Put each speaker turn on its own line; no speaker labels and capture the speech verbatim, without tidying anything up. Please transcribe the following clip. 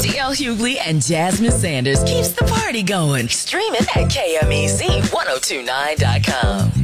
D L Hughley and Jasmine Sanders keeps the party going. Streaming at K M E Z ten twenty-nine dot com.